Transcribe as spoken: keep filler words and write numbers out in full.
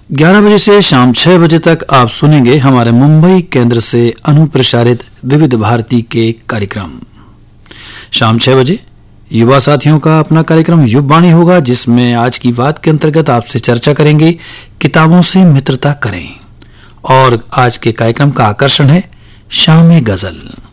ग्यारह बजे से शाम छह बजे तक आप सुनेंगे हमारे मुंबई केंद्र से अनुप्रसारित विविध भारती के कार्यक्रम। शाम छह बजे युवा साथियों का अपना कार्यक्रम युववाणी होगा, जिसमें आज की बात के अंतर्गत आपसे चर्चा करेंगे किताबों से मित्रता करें। और आज के कार्यक्रम का आकर्षण है शाम गजल।